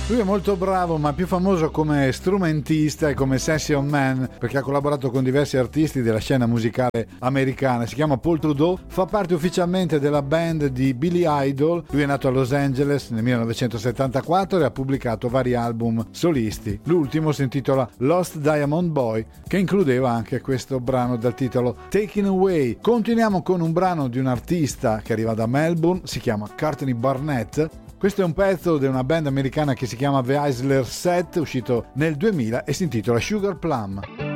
Lui è molto bravo, ma più famoso come strumentista e come session man, perché ha collaborato con diversi artisti della scena musicale americana. Si chiama Paul Trudeau, fa parte ufficialmente della band di Billy Idol. Lui è nato a Los Angeles nel 1974 e ha pubblicato vari album solisti. L'ultimo si intitola Lost Diamond Boy, che includeva anche questo brano dal titolo Taken Away. Continuiamo con un brano di un artista che arriva da Melbourne, si chiama Courtney Barnett. Questo è un pezzo di una band americana che si chiama The Isler Set, uscito nel 2000 e si intitola Sugar Plum.